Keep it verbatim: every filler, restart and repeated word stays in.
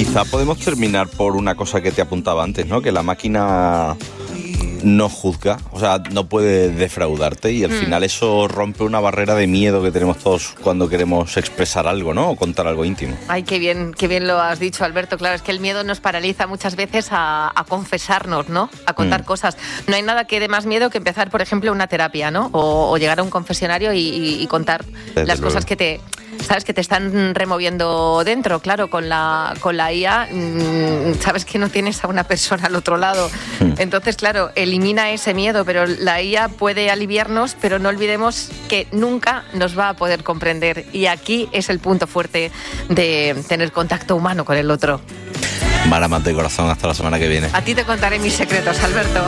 quizá podemos terminar por una cosa que te apuntaba antes, ¿no? Que la máquina no juzga, o sea, no puede defraudarte y al mm. final eso rompe una barrera de miedo que tenemos todos cuando queremos expresar algo, ¿no? O contar algo íntimo. Ay, qué bien, qué bien lo has dicho, Alberto. Claro, es que el miedo nos paraliza muchas veces a, a confesarnos, ¿no? A contar mm. cosas. No hay nada que dé más miedo que empezar, por ejemplo, una terapia, ¿no? O, o llegar a un confesionario y, y, y contar Desde las luego. cosas que te... sabes que te están removiendo dentro, claro, con la con la I A mmm, sabes que no tienes a una persona al otro lado, entonces claro, elimina ese miedo, pero la I A puede aliviarnos, pero no olvidemos que nunca nos va a poder comprender y aquí es el punto fuerte de tener contacto humano con el otro. Mara, más de corazón, hasta la semana que viene. A ti te contaré mis secretos, Alberto.